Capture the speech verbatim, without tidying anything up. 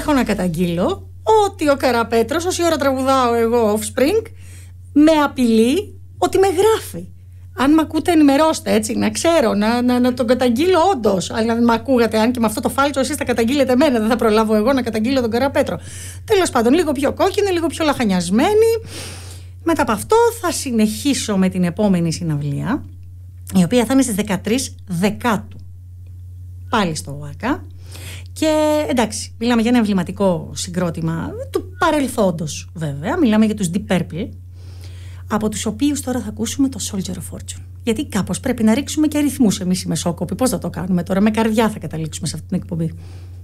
έχω να καταγγείλω ότι ο Καραπέτρος, όση ώρα τραγουδάω εγώ Offspring, με απειλεί ότι με γράφει. Αν με ακούτε, ενημερώστε, έτσι, να ξέρω, να, να, να τον καταγγείλω όντως. Αλλά αν με ακούγατε, αν και με αυτό το φάλτσο εσείς θα καταγγείλετε εμένα, δεν θα προλάβω εγώ να καταγγείλω τον Καραπέτρο. Τέλος πάντων, λίγο πιο κόκκινη, λίγο πιο λαχανιασμένη. Μετά από αυτό θα συνεχίσω με την επόμενη συναυλία, η οποία θα είναι στις δεκατρείς Δεκάτου. Πάλι στο ΟΑΚΑ. Και εντάξει, μιλάμε για ένα εμβληματικό συγκρότημα του παρελθόντος, βέβαια. Μιλάμε για τους Deep Purple, από τους οποίους τώρα θα ακούσουμε το Soldier of Fortune. Γιατί κάπως πρέπει να ρίξουμε και αριθμούς εμείς οι μεσόκοποι. Πώς θα το κάνουμε τώρα, με καρδιά θα καταλήξουμε σε αυτή την εκπομπή.